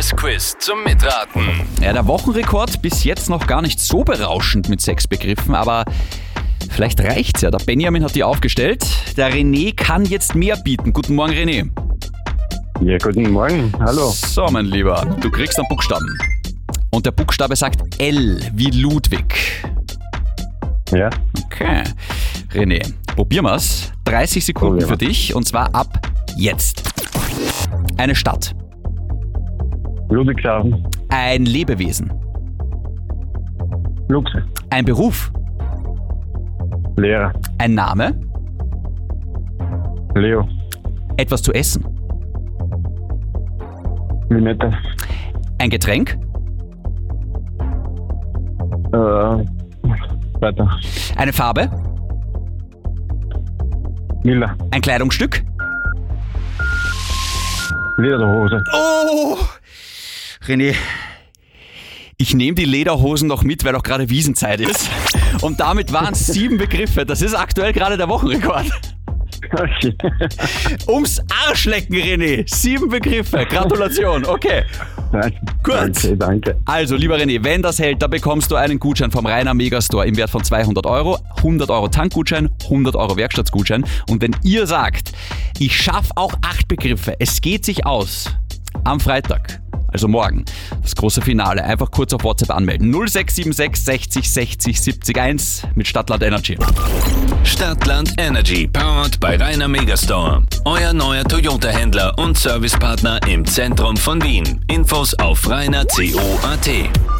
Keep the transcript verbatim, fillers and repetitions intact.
tägliches Quiz zum Mitraten. Ja, der Wochenrekord bis jetzt noch gar nicht so berauschend mit sechs Begriffen, aber vielleicht reicht's ja. Der Benjamin hat die aufgestellt. Der René kann jetzt mehr bieten. Guten Morgen, René. Ja, guten Morgen. Hallo. So, mein Lieber, du kriegst einen Buchstaben. Und der Buchstabe sagt L wie Ludwig. Ja, Okay. René, probieren wir's. dreißig Sekunden Probieren für wir. dich und zwar ab jetzt. Eine Stadt. Ludwigshafen. Ein Lebewesen. Luchse. Ein Beruf. Lehrer. Ein Name. Leo. Etwas zu essen. Minette. Ein Getränk. Äh, weiter. Eine Farbe. Lila. Ein Kleidungsstück. Lederhose. Oh! René, ich nehme die Lederhosen noch mit, weil doch gerade Wiesenzeit ist. Und damit waren es sieben Begriffe. Das ist aktuell gerade der Wochenrekord. Okay. Ums Arschlecken, René. Sieben Begriffe. Gratulation. Okay. Danke. Gut. Danke, danke. Also, lieber René, wenn das hält, da bekommst du einen Gutschein vom Rainer Megastore im Wert von zweihundert Euro, hundert Euro Tankgutschein, hundert Euro Werkstattgutschein. Und wenn ihr sagt, ich schaffe auch acht Begriffe, es geht sich aus, am Freitag, also morgen, das große Finale, einfach kurz auf WhatsApp anmelden. null sechs sieben sechs sechzig sechzig siebzig eins mit Stadtland Energy. Stadtland Energy, powered bei Rainer Megastore. Euer neuer Toyota-Händler und Servicepartner im Zentrum von Wien. Infos auf rainer punkt co punkt at.